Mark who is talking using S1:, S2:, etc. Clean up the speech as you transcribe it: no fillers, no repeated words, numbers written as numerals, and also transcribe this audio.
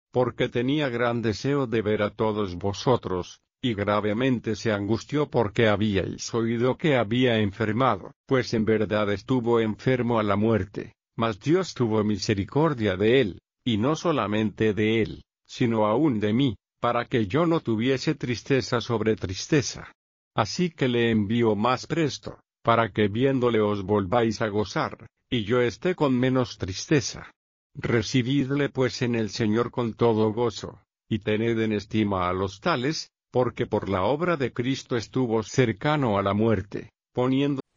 S1: porque tenía gran deseo de ver a todos vosotros, y gravemente se angustió porque habíais oído que había enfermado, pues en verdad estuvo enfermo a la muerte, mas Dios tuvo misericordia de él, y no solamente de él, sino aún de mí, para que yo no tuviese tristeza sobre tristeza. Así que le envío más presto, para que viéndole os volváis a gozar, y yo esté con menos tristeza. Recibidle pues en el Señor con todo gozo, y tened en estima a los tales, porque por la obra de Cristo estuvo cercano a la muerte, poniendo